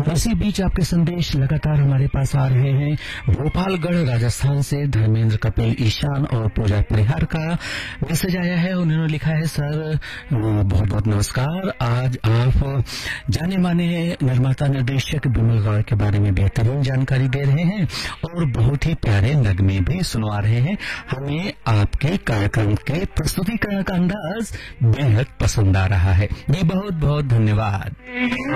इसी बीच आपके संदेश लगातार हमारे पास आ रहे हैं। भोपालगढ़ राजस्थान से धर्मेंद्र, कपिल, ईशान और पूजा परिहार का मैसेज आया है। उन्होंने लिखा है, सर बहुत बहुत नमस्कार। आज आप जाने माने निर्माता निर्देशक बिमल गौड़ के बारे में बेहतरीन जानकारी दे रहे हैं और बहुत ही प्यारे नगमे भी सुनवा रहे हैं। हमें आपके कार्यक्रम के प्रस्तुतिकरण का अंदाज बेहद पसंद आ रहा है। जी बहुत बहुत धन्यवाद।